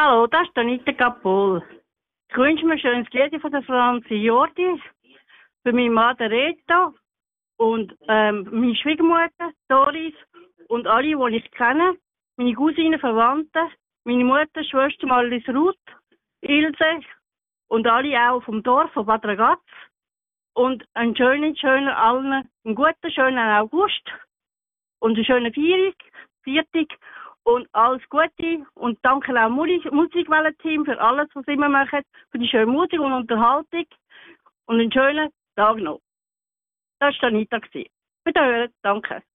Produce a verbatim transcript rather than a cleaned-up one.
Hallo, das ist Anita Kapol. Ich wünsche mir ein schönes Lied von der Franzi Jordi, für meinen Mann der Reto und ähm, meine Schwiegermutter Doris und alle, die ich kenne, meine Cousinen, Verwandten, meine Mutter, Schwester Marlies Ruth, Ilse und alle auch vom Dorf von Bad Ragaz. Und einen schönen, schönen allen, einen guten, schönen August und einen schönen Viertig, Viertig und alles Gute und danke auch Musik- Musikwellen-Team für alles, was sie immer machen, für die schöne Musik und Unterhaltung und einen schönen Tag noch. Das war Anita. Wiederhören, danke.